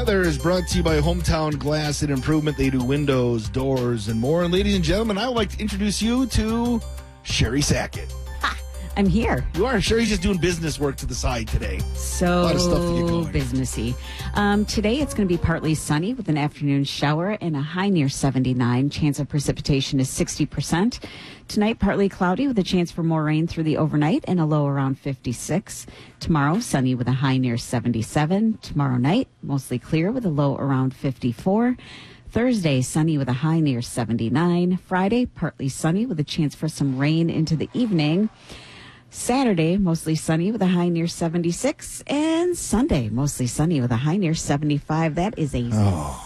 weather is brought to you by Hometown Glass and Improvement. They do windows, doors, and more. And ladies and gentlemen, I would like to introduce you to Sherry Sackett. I'm here. You are. Sherry's just doing business work to the side today. So a lot of stuff to get going. businessy. Today it's going to be partly sunny with an afternoon shower and a high near 79. Chance of precipitation is 60%. Tonight partly cloudy with a chance for more rain through the overnight and a low around 56. Tomorrow sunny with a high near 77. Tomorrow night mostly clear with a low around 54. Thursday, sunny with a high near 79. Friday, partly sunny with a chance for some rain into the evening. Saturday, mostly sunny with a high near 76. And Sunday, mostly sunny with a high near 75. That is a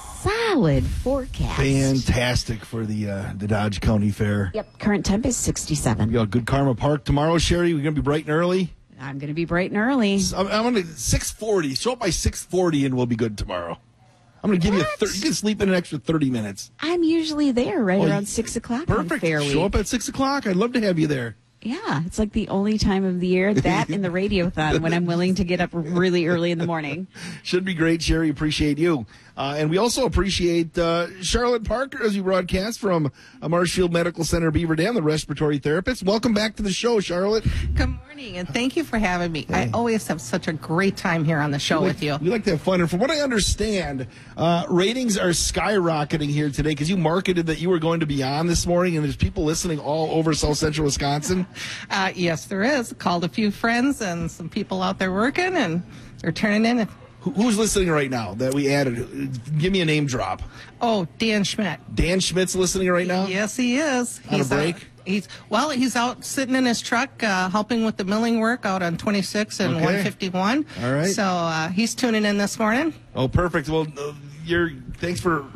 solid forecast. Fantastic for the Dodge County Fair. Yep, current temp is 67. We got Good Karma Park tomorrow, Sherry. We're going to be bright and early. I'm going to be bright and early. I'm going to 6:40. Show up by 6:40 and we'll be good tomorrow. I'm going to give you you can sleep in an extra 30 minutes. I'm usually there around 6 o'clock. Perfect. On Fair Week. Show up at 6 o'clock. I'd love to have you there. Yeah, it's like the only time of the year, that and the Radiothon, when I'm willing to get up really early in the morning. Should be great, Sherry. Appreciate you. And we also appreciate Charlotte Parker as we broadcast from Marshfield Medical Center, Beaver Dam, the respiratory therapist. Welcome back to the show, Charlotte. Good morning, and thank you for having me. I always have such a great time here on the show with you. We like to have fun. And from what I understand, ratings are skyrocketing here today because you marketed that you were going to be on this morning, and there's people listening all over South Central Wisconsin. Yes, there is. Called a few friends and some people out there working, and they're turning in. Who's listening right now that we added? Give me a name drop. Oh, Dan Schmidt. Dan Schmidt's listening right now? Yes, he is. On a break? He's out sitting in his truck helping with the milling work out on 26 and 151. All right. So he's tuning in this morning. Oh, perfect. Well, thanks for